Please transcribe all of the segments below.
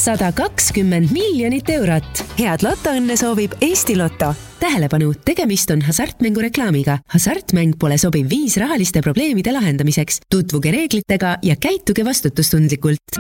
120 miljonit eurot. Head lotoõnne soovib Eesti Lotto. Tähelepanu, tegemist on hasartmängureklaamiga. Hasartmäng pole sobiv viis rahaliste probleemide lahendamiseks. Tutvuge reeglitega ja käituge vastutustundlikult.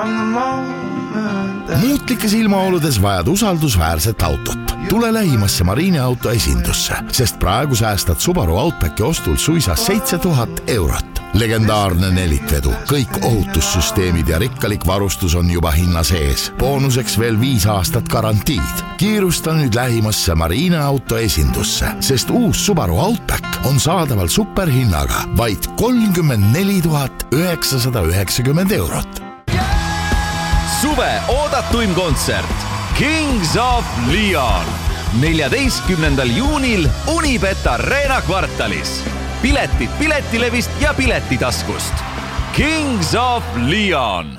Muutlikes ilmaoludes vajad usaldusväärset autot. Tule lähimasse Mariini auto esindusse, sest praegu säästad Subaru Outbacki ostul suisa 7000 eurot. Legendaarne nelikvedu, kõik ohutussüsteemid ja rikkalik varustus on juba hinna sees. Boonuseks veel 5 aastat garantiid. Kiirusta nüüd lähimasse Mariini auto esindusse, sest uus Subaru Outback on saadaval superhinnaga vaid 34 990 eurot. Suve oodatuim kontsert Kings of Leon 14. juunil Unibet Arena kvartalis. Piletid Piletilevist ja Piletitaskust. Kings of Leon.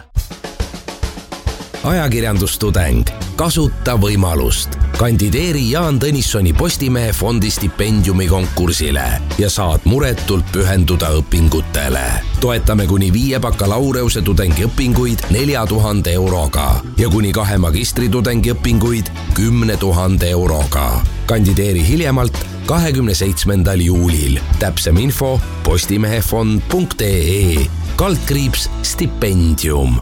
Ajakirjandustudeng. Kasuta võimalust. Kandideeri Jaan Tõnissoni Postimehe fondi stipendiumi konkursile ja saad muretult pühenduda õpingutele. Toetame kuni 5 bakalaureuse tudengiõpinguid 4000 euroga ja kuni 2 magistritudengi õpinguid 10 000 euroga. Kandideeri hiljemalt 27. juulil. Täpsem info postimehefond.ee /stipendium.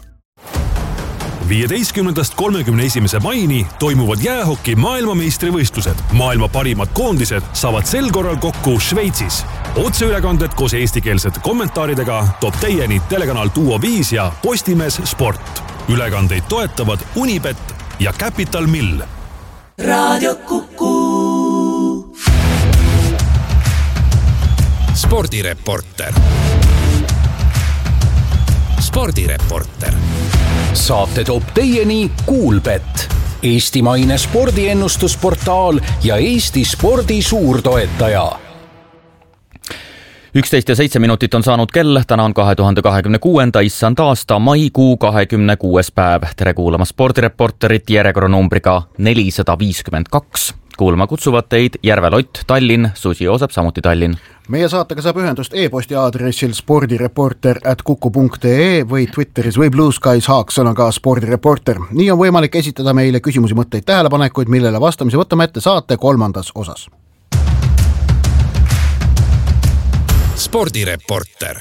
15.–31. maini toimuvad jäähoki maailmameistrivõistlused. Maailma parimad koondised saavad sel korral kokku Šveitsis. Otseülekanded koos eestikeelsete kommentaaridega toob teieni telekanal Duo 5 ja Postimees Sport. Ülekandeid toetavad Unibet ja Capital Mill. Radio Kuku. Spordireporter. Spordireporter. Saate toob teieni Kuulbet, eestimaine spordiennustusportaal ja Eesti spordi suurtoetaja. 11 ja 7 minutit on saanud kell, täna on 2026. issand aasta maikuu 26. päev. Tere kuulama spordireporterit järjekorranumbriga 452. Kuulma kutsuvad teid Järve Lott, Tallinn, Susi Joosep, samuti Tallinn. Meie saatega saab ühendust e-posti aadressil spordireporter@kuku.ee või Twitteris või Blue Skies haaksõnaga spordireporter. Nii on võimalik esitada meile küsimusi, mõtteid, tähelepanekuid, millele vastamise võtame ette saate 3. osas. Spordireporter.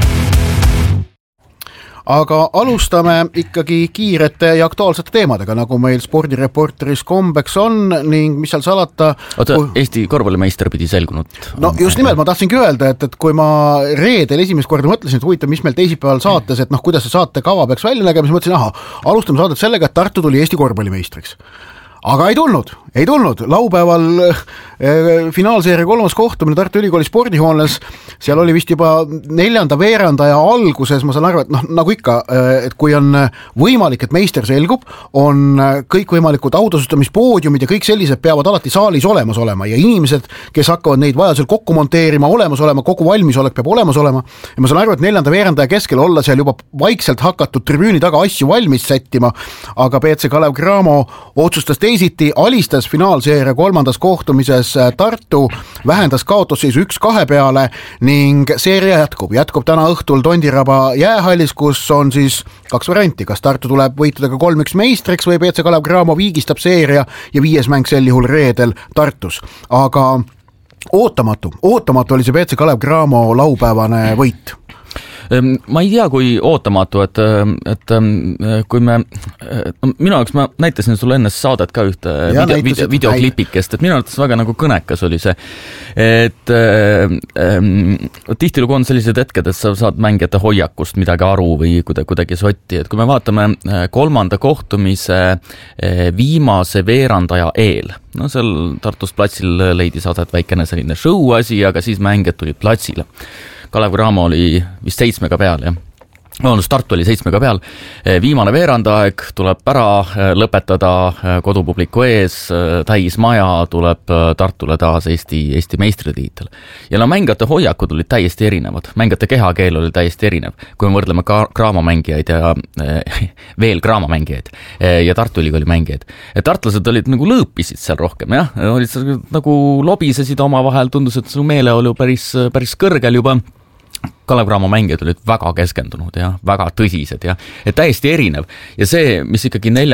Aga alustame ikkagi kiirete ja aktuaalsete teemadega, nagu meil spordireporteris kombeks on ning mis seal salata... Oota, Eesti korvpallimeister pidi selgunud. No just nimelt, ma tahtsingi öelda, et kui ma reedel esimest korda mõtlesin, et huvitav, mis meil teisipäeval saates, et kuidas see saate kava peaks välja nägema, siis mõtlesin, alustame saadet sellega, et Tartu tuli Eesti korvpallimeistriks. Aga ei tulnud. Laupäeval finaalseeria 3. kohtumine Tartu Ülikooli spordihoones, seal oli vist juba 4. veerandaja alguses, ma saan aru, et nagu ikka, et kui on võimalik, et meister selgub, on kõik võimalikud autosüstamispoodiumid ja kõik sellised peavad alati saalis olemas olema ja inimesed, kes hakkavad neid vajadusel kokku monteerima, olemas olema, kogu valmisolek peab olemas olema ja ma saan aru, et 4. veerandaja keskel olla seal juba vaikselt hakatud tribüüni taga asju valmis sättima, aga BC Kalev Cramo otsustas teisiti, alistas finaalseeria 3. kohtumises Tartu, vähendas kaotusseisu 1-2 peale ning seeria jätkub täna õhtul Tondiraba jäähallis, kus on siis 2 varianti, kas Tartu tuleb võitudega 3-1 meistriks või BC Kalev Cramo viigistab seeria ja 5. mäng sel juhul reedel Tartus. Aga ootamatu oli see BC Kalev Cramo laupäevane võit. Ma ei tea, kui ootamatu, et kui minu jaoks ma näitasin sulle enne saadet ka ühte videoklipikest, et minu arvates väga nagu kõnekas oli see, et tihtilugu on sellised hetked, et sa saad mängijate hoiakust midagi aru või kuidagi sotti, et kui me vaatame 3. kohtumise viimase veerandaja eel, seal Tartus platsil leidis aset väikene selline show asi, aga siis mängijad tulid platsile. Kalev Cramo oli vist 7 peal, jah. Tartu oli 7 peal. Viimane veerandaeg tuleb ära lõpetada kodupubliku ees, täis maja, tuleb Tartule taas Eesti meistritiitel. Ja mängijate hoiakud olid täiesti erinevad. Mängijate kehakeel oli täiesti erinev. Kui me võrdleme Cramo mängijaid ja veel Cramo mängijaid ja Tartu Ülikooli mängijaid. Tartlased olid nagu lõõpisid seal rohkem, jah. Olid nagu lobisesid oma vahel, tundus, et su meeleolu päris kõrgel juba. Kalev Cramo mängijad olid väga keskendunud ja väga tõsised ja täiesti erinev. Ja see, mis ikkagi 4.